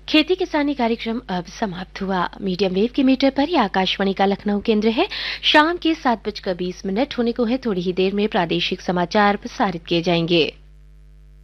खेती किसानी कार्यक्रम अब समाप्त हुआ। मीडियम वेव के मीटर पर यह आकाशवाणी का लखनऊ केंद्र है। शाम के 7:20 होने को है। थोड़ी ही देर में प्रादेशिक समाचार प्रसारित किए जाएंगे।